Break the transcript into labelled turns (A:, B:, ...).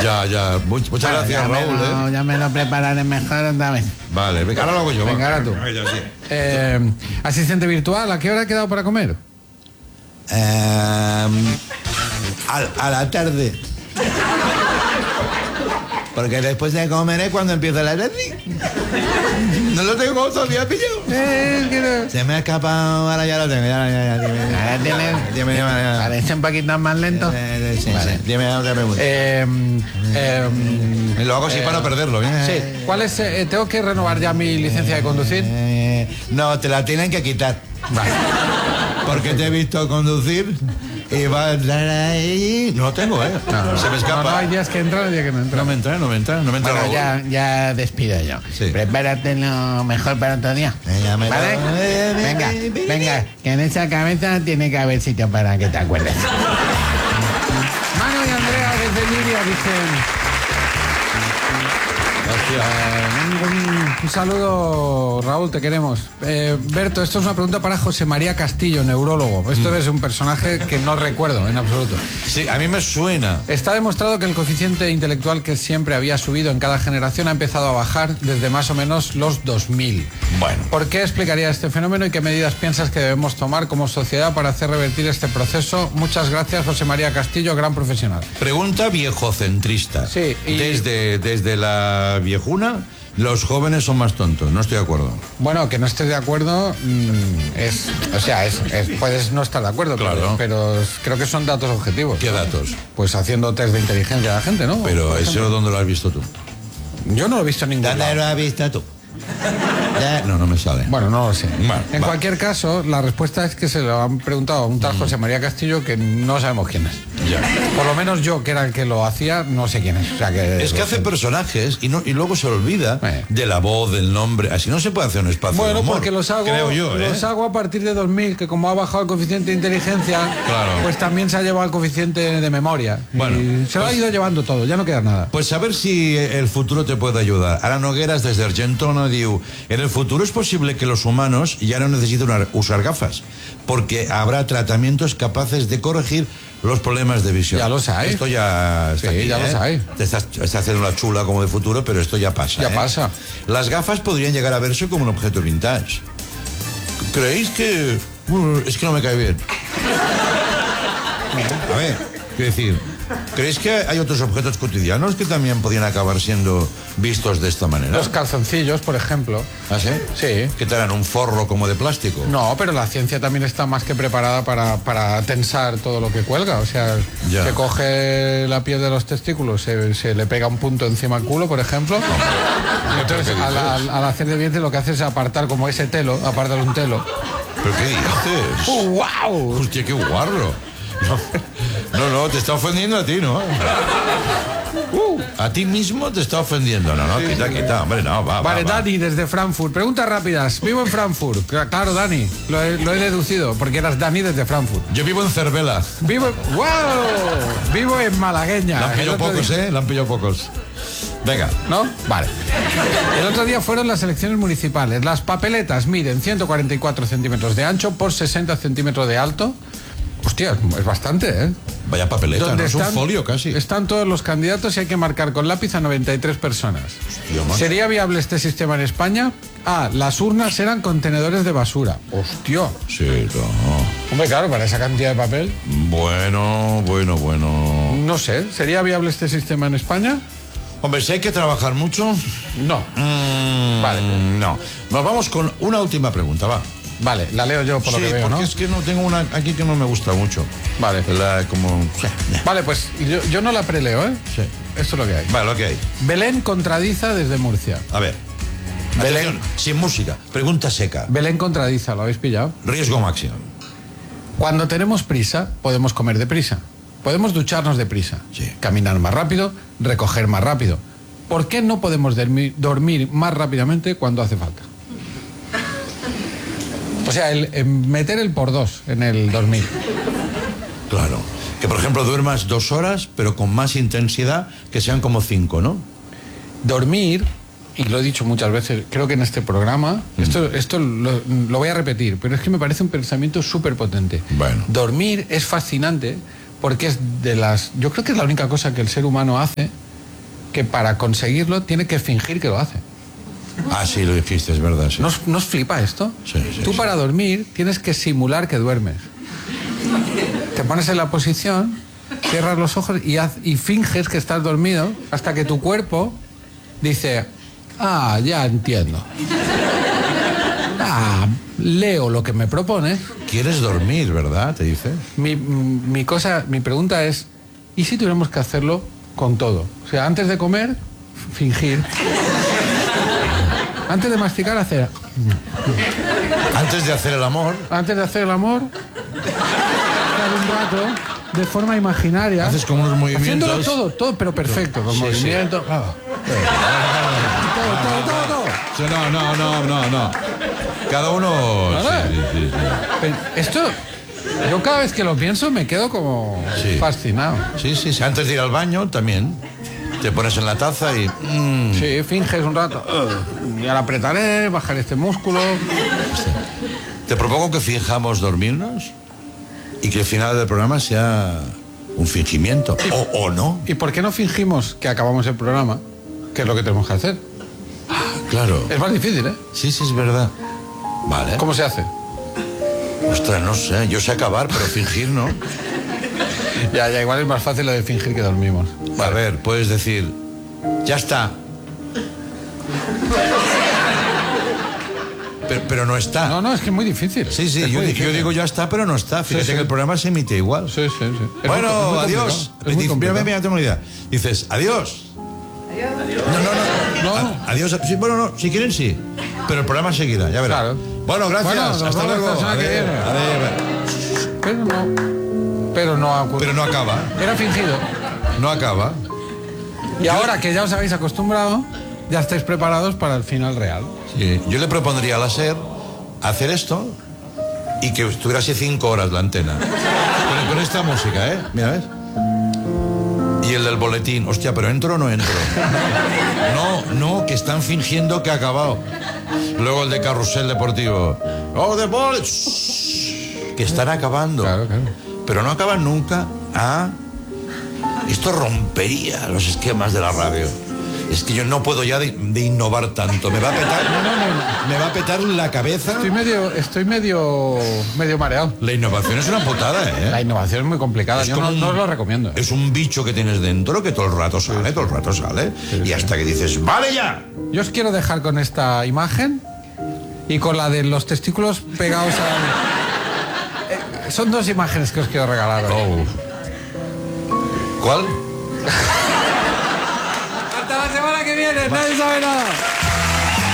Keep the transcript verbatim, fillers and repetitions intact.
A: Ya, ya. Much, muchas
B: Vale,
A: gracias,
B: ya
A: Raúl.
B: Me lo,
A: ¿eh?
B: Ya me lo prepararé mejor otra vez.
A: Vale, venga, ahora lo hago yo.
B: Venga,
A: va.
B: ahora tú.
A: Venga, ya, sí.
B: Eh, asistente virtual, ¿a qué hora ha quedado para comer?
C: Eh, a, a la tarde. Porque después de comer es cuando empieza la tarde. No lo tengo todavía pillado.
B: Eh, que no.
C: Se me ha escapado, ahora ya lo tengo. Ya, ya, ya, dime.
B: Ahora tienes-
C: Dime, dime, dime.
B: Parece un poquito más lento.
C: Eh, sí,
B: Vale.
C: sí. Dime otra pregunta.
B: Eh, eh,
A: Y lo hago así
B: eh,
A: para no perderlo. ¿eh?
B: Sí, ¿cuál es? eh, ¿Tengo que renovar ya mi licencia de conducir?
C: Eh, no, te la tienen que quitar.
B: Vale.
C: Porque te he visto conducir y va a entrar ahí. No lo tengo, ¿eh?
B: No,
A: Se me escapa.
B: No, no, hay días que entran y días que no entran.
A: No me entra, no me entra, no me entra.
B: Bueno,
A: Raúl.
B: ya, ya despido yo.
A: Sí.
B: Prepárate lo mejor para otro día.
C: Venga, me
B: ¿Vale?
C: lo- eh, eh,
B: Venga,
C: eh, eh,
B: venga, que en esa cabeza tiene que haber sitio para que te acuerdes. Manu y Andrea desde Liria dicen... Eh, un, un saludo, Raúl, te queremos. Eh, Berto, esto es una pregunta para José María Castillo, neurólogo. Esto es un personaje que no recuerdo en absoluto.
A: Sí, a mí me suena.
B: Está demostrado que el coeficiente intelectual que siempre había subido en cada generación ha empezado a bajar desde más o menos los dos mil.
A: Bueno.
B: ¿Por qué explicaría este fenómeno y qué medidas piensas que debemos tomar como sociedad para hacer revertir este proceso? Muchas gracias, José María Castillo, gran profesional.
A: Pregunta viejocentrista.
B: Sí, y-
A: Desde, desde la viejuna, los jóvenes son más tontos. No estoy de acuerdo.
B: Bueno, que no estés de acuerdo mm, es, o sea, es, es- puedes no estar de acuerdo,
A: Claro.
B: pero, pero creo que son datos objetivos.
A: ¿Qué datos?
B: Pues haciendo test de inteligencia a la gente, ¿no?
A: Pero
B: Por
A: eso,
B: ejemplo.
A: ¿dónde lo has visto tú?
B: Yo no lo he visto en ningún
C: ¿Dónde
B: lado.
C: lo has visto tú? Ya-
A: No, no me sale.
B: Bueno, no lo sé.
A: Bueno,
B: en
A: va.
B: cualquier caso, la respuesta es que se lo han preguntado a un tal José María Castillo que no sabemos quién es.
A: Ya.
B: Por lo menos yo, que era el que lo hacía, no sé quién es. O sea, que
A: Es que hace personajes y, no, y luego se olvida
B: Eh.
A: de la voz, del nombre. Así no se puede hacer un espacio de
B: Bueno,
A: humor,
B: porque los hago,
A: creo yo, ¿eh?
B: los hago a partir de dos mil, que como ha bajado el coeficiente de inteligencia,
A: Claro.
B: pues también se ha llevado el coeficiente de memoria.
A: Bueno,
B: y se lo ha
A: pues-
B: ido llevando todo, ya no queda nada.
A: Pues a ver si el futuro te puede ayudar. Ara Nogueras, desde Argentona, diu: en el futuro es posible que los humanos ya no necesiten usar- usar gafas, porque habrá tratamientos capaces de corregir los problemas de visión.
B: Ya los hay.
A: Esto ya está
B: Sí,
A: aquí,
B: ya
A: ¿eh?
B: los hay.
A: Te estás, estás haciendo la chula como de futuro, pero esto ya pasa.
B: Ya
A: ¿eh?
B: pasa.
A: Las gafas podrían llegar a verse como un objeto vintage. ¿Creéis que...? Uh, es que no me cae bien. A ver, quiero decir, ¿creéis que hay otros objetos cotidianos que también podrían acabar siendo vistos de esta manera?
B: Los calzoncillos, por ejemplo.
A: ¿Ah, sí?
B: Sí.
A: ¿Que te harán un forro como de plástico?
B: No, pero la ciencia también está más que preparada para, para tensar todo lo que cuelga. O sea,
A: Ya.
B: se coge la piel de los testículos, se, se le pega un punto encima al culo, por ejemplo. Y entonces,
A: ¿Pero qué
B: al, al- al hacer de vientre, lo que hace es apartar como ese telo, apartar un telo.
A: ¿Pero qué dices?
B: ¡Uh, wow!
A: Hostia, qué guarro. No, no, no, te está ofendiendo a ti, ¿no? Uh, a ti mismo te está ofendiendo. No, no, quita, quita, hombre, no, va,
B: Vale,
A: va, va.
B: Dani, desde Frankfurt. Preguntas rápidas. Vivo en Frankfurt. Cla- Claro, Dani, lo he, lo he deducido, porque eras Dani desde Frankfurt.
A: Yo vivo en Cervela.
B: Vivo en... ¡Wow! Vivo en Malagueña.
A: La han
B: El
A: pillado
B: otro
A: pocos,
B: día-
A: ¿eh? La han pillado pocos. Venga.
B: ¿No? Vale. El otro día fueron las elecciones municipales. Las papeletas miden ciento cuarenta y cuatro centímetros de ancho por sesenta centímetros de alto. Hostia, es bastante, ¿eh?
A: Vaya papeleta,
B: Donde
A: no es un folio casi.
B: Están todos los candidatos y hay que marcar con lápiz a noventa y tres personas.
A: Hostia, macho.
B: ¿Sería viable este sistema en España? Ah, las urnas eran contenedores de basura. Hostia.
A: Sí, no.
B: Hombre, claro, para esa cantidad de papel.
A: Bueno, bueno, bueno.
B: No sé, ¿sería viable este sistema en España?
A: Hombre, si hay que trabajar mucho...
B: No.
A: mm,
B: Vale.
A: No. Nos vamos con una última pregunta, va.
B: Vale, la leo yo por
A: sí,
B: lo que veo,
A: porque
B: ¿no?
A: es que no tengo una aquí que no me gusta mucho.
B: Vale.
A: La, como...
B: Vale, pues yo, yo no la preleo, ¿eh?
A: Sí.
B: Esto es lo que hay.
A: Vale, lo que hay.
B: Belén contradiza desde Murcia.
A: A ver.
B: Belén.
A: Atención, sin música. Pregunta seca.
B: Belén contradiza, ¿lo habéis pillado?
A: Riesgo máximo.
B: Cuando tenemos prisa, podemos comer deprisa. Podemos ducharnos deprisa.
A: Sí.
B: Caminar más rápido, recoger más rápido. ¿Por qué no podemos dormir, dormir más rápidamente cuando hace falta? O sea, el, el meter el por dos en el dormir.
A: Claro. Que, por ejemplo, duermas dos horas, pero con más intensidad, que sean como cinco, ¿no?
B: Dormir, y lo he dicho muchas veces, creo que en este programa, esto, esto lo, lo voy a repetir, pero es que me parece un pensamiento súper potente.
A: Bueno.
B: Dormir es fascinante porque es de las... Yo creo que es la única cosa que el ser humano hace que para conseguirlo tiene que fingir que lo hace.
A: Ah, sí, lo dijiste, es verdad. Sí.
B: ¿No os, ¿no os flipa esto?
A: Sí, sí,
B: Tú
A: sí.
B: para dormir tienes que simular que duermes. Te pones en la posición, cierras los ojos y, haz, y finges que estás dormido hasta que tu cuerpo dice, ah, ya entiendo. Ah, leo lo que me propones.
A: ¿Quieres dormir, verdad? Te dice.
B: Mi, mi cosa, mi pregunta es, ¿y si tuviéramos que hacerlo con todo? O sea, antes de comer, fingir. Antes de masticar, hacer...
A: Antes de hacer el amor,
B: Antes de hacer el amor, estar un rato de forma imaginaria.
A: haces como unos movimientos.
B: Haciéndolo todo, todo, pero perfecto. Los
A: Sí, sí.
B: movimientos. claro. Todo, todo, todo, todo.
A: Sí, No, no, no, no, no. Cada uno. Sí,
B: Vale.
A: sí, sí, sí.
B: Pero esto, yo cada vez que lo pienso me quedo como
A: Sí.
B: fascinado.
A: Sí, sí, sí. Antes de ir al baño también. Te pones en la taza y. mm,
B: Sí, finges un rato. "Ugh, ya la apretaré, bajaré este músculo.
A: Te propongo que fijamos dormirnos y que el final del programa sea un fingimiento. O, o no.
B: ¿Y por qué no fingimos que acabamos el programa? Que es lo que tenemos que hacer.
A: Claro.
B: Es más difícil, ¿eh?
A: Sí, sí, es verdad. Vale.
B: ¿Cómo se hace?
A: Ostras, no sé. Yo sé acabar, pero fingir no.
B: Ya, ya, igual es más fácil lo de fingir que dormimos.
A: A ver, puedes decir, ya está. Pero, pero no está.
B: No, no, es que es muy difícil.
A: Sí, sí,
B: Es
A: yo,
B: muy
A: di- yo
B: difícil.
A: digo ya está, pero no está. Fíjate
B: Sí, sí.
A: que el programa se emite igual.
B: Sí, sí, sí. Es muy- es
A: Bueno,
B: muy
A: adiós.
B: complicado, es muy
A: Dices, mira,
B: complicado.
A: mira, tengo una idea. Dices, adiós. No, no, no.
B: No.
A: A- adiós. Sí, bueno, no, si quieren sí. Pero el programa seguirá, ya verás.
B: Claro.
A: Bueno, gracias.
B: Bueno, nos
A: Hasta
B: vemos
A: luego.
B: la semana que
A: Adeu,
B: viene.
A: adeu.
B: Pero no. Pero no ha ocurrido.
A: Pero no acaba.
B: Era fingido.
A: No acaba.
B: Y ahora que ya os habéis acostumbrado, ya estáis preparados para el final real.
A: Sí. Yo le propondría a la SER hacer esto y que estuviera así cinco horas la antena. Con, con esta música, ¿eh? Mira, ¿ves? Y el del boletín. Hostia, ¿pero entro o no entro? No, no, que están fingiendo que ha acabado. Luego el de carrusel deportivo. ¡Oh, de bol! Que están acabando.
B: Claro, claro.
A: Pero no acaban nunca. Ah, esto rompería los esquemas de la radio. Es que yo no puedo ya de, de innovar tanto. Me va a petar, me va a petar la cabeza.
B: Estoy medio, estoy medio, medio mareado.
A: La innovación es una putada,
B: La
A: ¿eh?
B: innovación es muy complicada.
A: Es
B: Yo
A: como
B: no,
A: un-
B: no os lo recomiendo.
A: Es un bicho que tienes dentro que todo el rato sale, todo el rato sale. Y hasta que dices, ¡vale ya!
B: Yo os quiero dejar con esta imagen y con la de los testículos pegados a... Eh, son dos imágenes que os quiero regalar hoy.
A: Oh. ¿Cuál?
B: Hasta la semana que viene, nadie sabe nada.